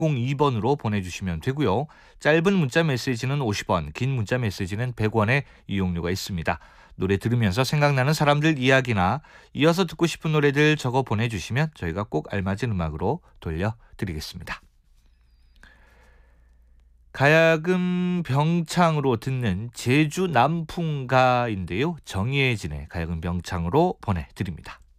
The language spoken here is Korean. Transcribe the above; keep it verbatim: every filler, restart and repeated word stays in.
공이 번으로 보내주시면 되고요. 짧은 문자 메시지는 오십 원, 긴 문자 메시지는 백 원의 이용료가 있습니다. 노래 들으면서 생각나는 사람들 이야기나 이어서 듣고 싶은 노래들 적어 보내주시면 저희가 꼭 알맞은 음악으로 돌려드리겠습니다. 가야금 병창으로 듣는 제주 남풍가인데요. 정예진의 가야금 병창으로 보내드립니다.